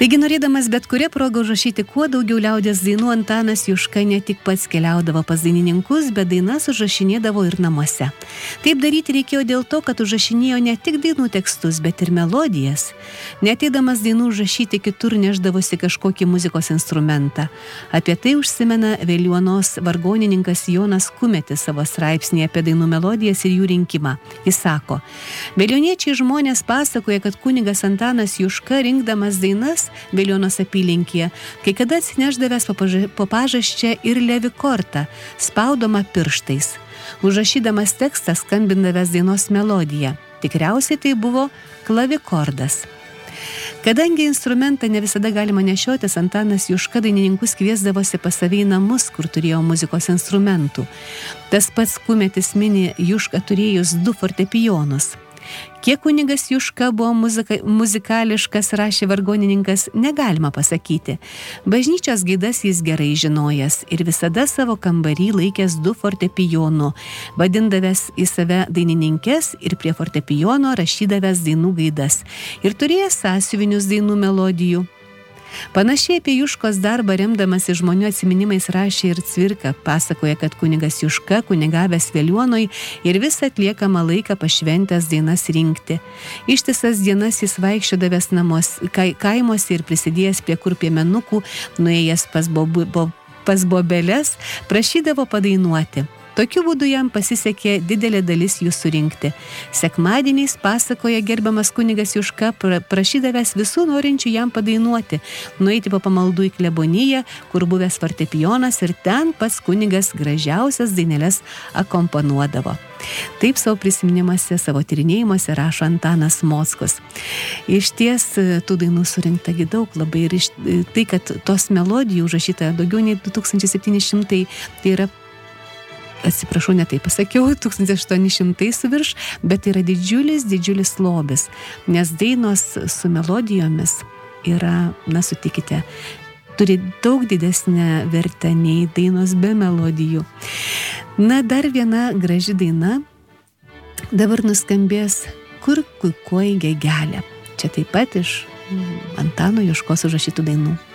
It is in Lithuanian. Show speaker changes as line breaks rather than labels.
Taigi, norėdamas bet kurią progą užrašyti kuo daugiau liaudies dainų, Antanas Juška ne tik pats keliaudavo pas dainininkus, bet dainas užrašinėdavo ir namuose. Taip daryti reikėjo dėl to, kad užrašinėjo ne tik dainų tekstus, bet ir melodijas. Neteidamas dainų užrašyti kitur neždavosi kažkokį muzikos instrumentą. Apie tai užsimena Veliuonos vargonininkas Jonas Kumetis savo straipsnėje apie dainų melodijas ir jų rinkimą. Jis sako, Veliuoniečiai žmonės pasakoja, kad kunigas Antanas Juška rinkdamas dainas Veliuonos apylinkėje, kai kada atsineždavęs po pažasčią ir levikortą, spaudoma pirštais. Užrašydamas tekstą skambindavęs dainos melodiją. Tikriausiai tai buvo klavikordas. Kadangi instrumentą ne visada galima nešiotis, Antanas Juška dainininkus kviesdavosi pas save į namus, kur turėjo muzikos instrumentų. Tas pats Kumetis mini Juška turėjus 2 fortepijonus. Kiek kunigas Juška buvo muzikališkas, rašė vargonininkas, negalima pasakyti. Bažnyčios gaidas jis gerai žinojęs ir visada savo kambarį laikęs 2 fortepijonų, vadindavęs į save dainininkes ir prie fortepijono rašydavęs dainų gaidas ir turėjęs sąsiuvinius dainų melodijų. Panašiai apie Juškos darbą remdamasi žmonių atsiminimais rašė ir Cvirka, pasakoja, kad kunigas Juška kunigavęs Veliuonoj ir visą atliekamą laiką pašventęs dainas rinkti. Ištisas dienas jis vaikščiodavęs kaimuose ir prisidėjęs prie kurpiemenukų, nuėjęs pas bobeles, prašydavo padainuoti. Tokiu būdu jam pasisekė didelė dalis jų surinkti. Sekmadieniais, pasakoja gerbiamas kunigas Juška, prašydavęs visų norinčių jam padainuoti, nueiti po pamaldų į kleboniją, kur buvęs fortepijonas ir ten pats kunigas gražiausias daineles akompanuodavo. Taip savo prisiminimuose, savo tyrinėjimuose rašo Antanas Mockus. Iš ties tų dainų surinkta daug labai ir tai, kad tos melodijų užrašyta daugiau nei 2700, tai yra atsiprašau, netai pasakiau, 1800 su virš, bet yra didžiulis lobis, nes dainos su melodijomis yra, sutikite, turi daug didesnę vertę nei dainos be melodijų. Dar viena graži daina dabar nuskambės Kur kukuoji gegelė. Čia taip pat iš Antano Juškos užrašytų dainų.